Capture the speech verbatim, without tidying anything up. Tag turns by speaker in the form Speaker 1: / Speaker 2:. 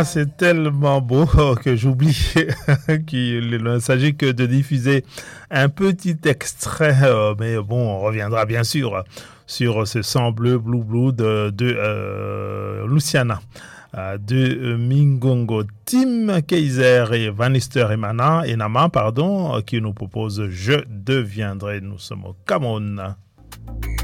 Speaker 1: c'est tellement beau que j'oublie qu'il ne s'agit que de diffuser un petit extrait, mais bon, on reviendra bien sûr sur ce sang bleu, Blue Blue de, de euh, Luciana, de Mingongo, Tim Kaiser et Vanister et Mana, et Nama, pardon, qui nous propose Je deviendrai. Nous sommes au Cameroun.